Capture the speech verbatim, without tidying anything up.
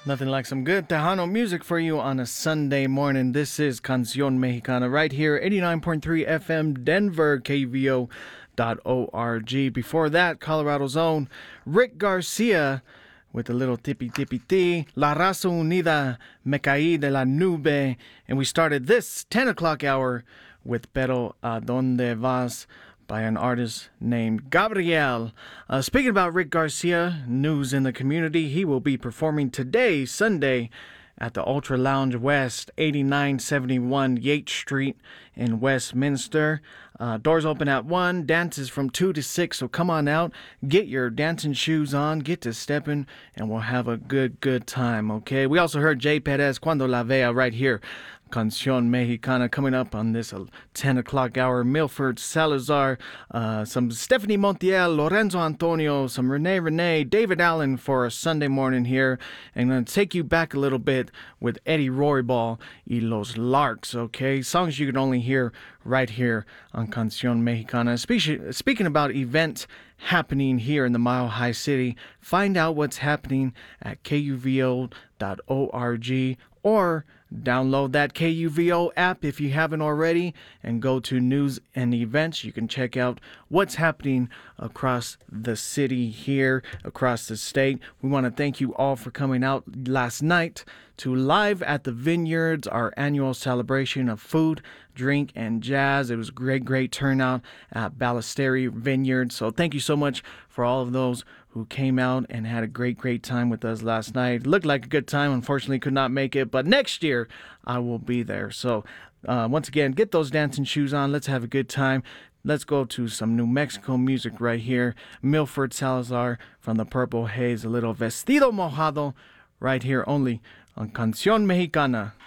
Nothing like some good Tejano music for you on a Sunday morning. This is Canción Mexicana right here, eighty-nine point three F M Denver, K V O dot org. Before that, Colorado's own Rick Garcia with a little tippy tippy ti, La Raza Unida, Me Caí de la Nube. And we started this ten o'clock hour with Pero A Donde Vas by an artist named Gabriel. Uh, speaking about Rick Garcia, news in the community, he will be performing today, Sunday, at the Ultra Lounge West, eighty-nine seventy-one Yates Street in Westminster. Uh, doors open at one, dances from two to six, so come on out, get your dancing shoes on, get to stepping, and we'll have a good, good time, okay? We also heard Jay Perez, Cuando La Vea, right here. Canción Mexicana coming up on this ten o'clock hour. Milford Salazar, uh, some Stephanie Montiel, Lorenzo Antonio, some Renee Renee, David Allen for a Sunday morning here. And I'm going to take you back a little bit with Eddie Roybal y Los Larks, okay? Songs you can only hear right here on Canción Mexicana. Speaking, speaking about events happening here in the Mile High City, find out what's happening at K U V O dot org or download that K U V O app if you haven't already and go to news and events. You can check out what's happening across the city here, across the state. We want to thank you all for coming out last night to Live at the Vineyards, our annual celebration of food, drink, and jazz. It was a great, great turnout at Ballesteri Vineyard. So thank you so much for all of those who came out and had a great, great time with us last night. Looked like a good time. Unfortunately, could not make it. But next year, I will be there. So uh, once again, get those dancing shoes on. Let's have a good time. Let's go to some New Mexico music right here. Milford Salazar from the Purple Haze, a little Vestido Mojado right here only on Canción Mexicana.